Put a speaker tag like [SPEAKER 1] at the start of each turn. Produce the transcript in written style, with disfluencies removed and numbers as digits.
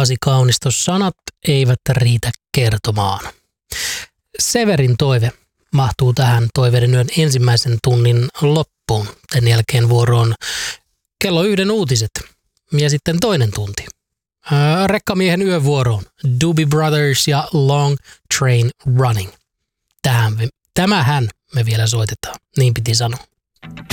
[SPEAKER 1] Pasi Kaunisto, sanat eivät riitä kertomaan. Severin toive mahtuu tähän Toiveiden yön ensimmäisen tunnin loppuun. Sen jälkeen vuoroon kello 1 uutiset ja sitten toinen tunti. Rekkamiehen yövuoroon Doobie Brothers ja Long Train Running. Tämähän me vielä soitetaan, niin piti sanoa.